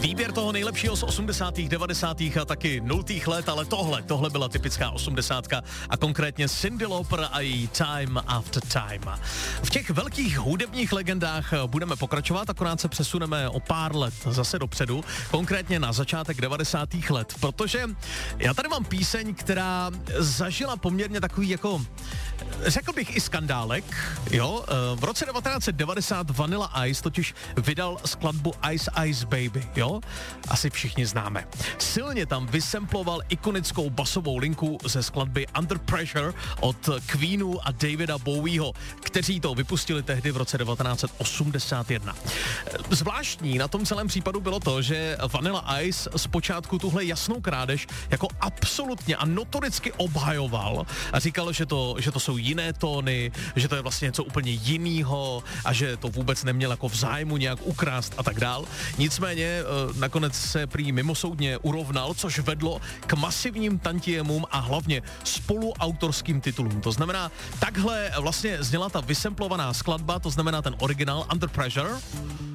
Výběr toho nejlepšího z 80., 90. a taky 0. let, ale tohle byla typická 80. a konkrétně Cyndi Lauper a její Time After Time. V těch velkých hudebních legendách budeme pokračovat, akorát se přesuneme o pár let zase dopředu, konkrétně na začátek 90. let, protože já tady mám píseň, která zažila poměrně takový jako, řekl bych i skandálek, jo. V roce 1990 Vanilla Ice totiž vydal skladbu Ice Ice Baby, jo. Asi všichni známe. Silně tam vysemploval ikonickou basovou linku ze skladby Under Pressure od Queenu a Davida Bowieho, kteří to vypustili tehdy v roce 1981. Zvláštní na tom celém případu bylo to, že Vanilla Ice zpočátku tuhle jasnou krádež jako absolutně a notoricky obhajoval a říkal, že to jsou jiné tóny, že to je vlastně něco úplně jinýho a že to vůbec neměl jako v zájmu nějak ukrást a tak dál. Nicméně nakonec se prý mimosoudně urovnal, což vedlo k masivním tantiemům a hlavně spoluautorským titulům. To znamená, takhle vlastně zněla ta vysemplovaná skladba, to znamená ten originál Under Pressure.